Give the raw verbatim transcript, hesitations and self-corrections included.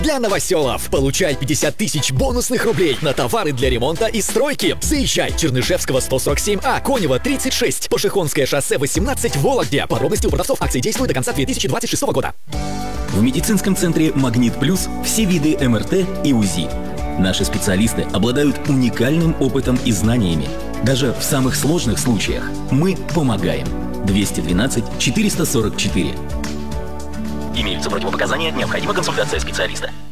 для новоселов. Получай пятьдесят тысяч бонусных рублей на товары для ремонта и стройки. Заезжай. Чернышевского сто сорок семь А, Конева тридцать шесть, Пошехонское шоссе восемнадцать, Вологде. Подробности у продавцов. Акции действуют до конца две тысячи двадцать шестого года. В медицинском центре «Магнит Плюс» все виды эм эр тэ и УЗИ. Наши специалисты обладают уникальным опытом и знаниями. Даже в самых сложных случаях мы помогаем. двести двенадцать четыреста сорок четыре. Имеются противопоказания, необходима консультация специалиста.